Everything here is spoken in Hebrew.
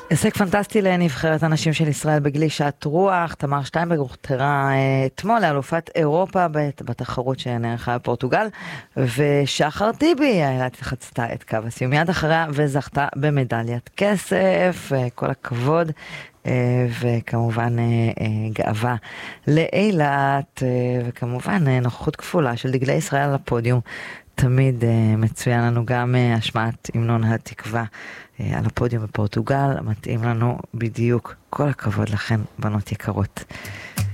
הישג פנטסטי לנבחרת הנשים של ישראל בגלישת רוח. תמר שטיינברג הוכתרה אתמול לאלופת אירופה בתחרות שנערכה בפורטוגל, ושחר טיבי חצתה את קו הסיום מיד אחריה וזכתה במדליית כסף. כל הכבוד, וכמובן גאווה לאילת, וכמובן נוכחות כפולה של דגלי ישראל על הפודיום. תמיד מצוין לנו גם השמעת המנון התקווה על הפודיום בפורטוגל, מתאים לנו בדיוק. כל הכבוד לכן, בנות יקרות.